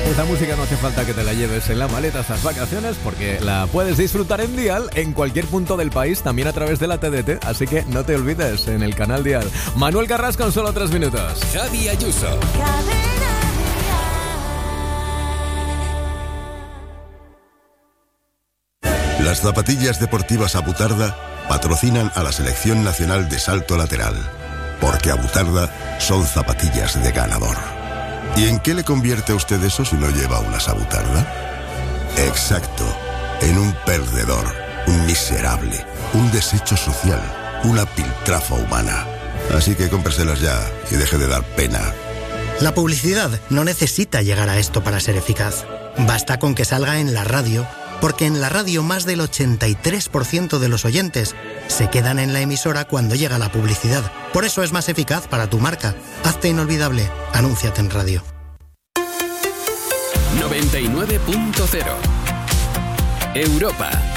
Esta música no hace falta que te la lleves en la maleta estas vacaciones porque la puedes disfrutar en Dial en cualquier punto del país, también a través de la TDT, así que no te olvides, en el canal Dial. Manuel Carrasco en solo 3 minutos. Javi Ayuso. Las zapatillas deportivas Abutarda patrocinan a la Selección Nacional de Salto Lateral, porque Abutarda son zapatillas de ganador. ¿Y en qué le convierte a usted eso si no lleva unas Abutarda? Exacto, en un perdedor, un miserable, un desecho social, una piltrafa humana. Así que cómpreselas ya y deje de dar pena. La publicidad no necesita llegar a esto para ser eficaz. Basta con que salga en la radio, porque en la radio más del 83% de los oyentes se quedan en la emisora cuando llega la publicidad. Por eso es más eficaz para tu marca. Hazte inolvidable. Anúnciate en radio. 99.0 Europa.